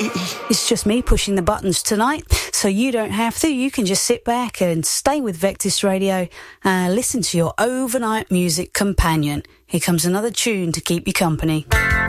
It's just me pushing the buttons tonight, so you don't have to. You can just sit back and stay with Vectis Radio and listen to your overnight music companion. Here comes another tune to keep you company.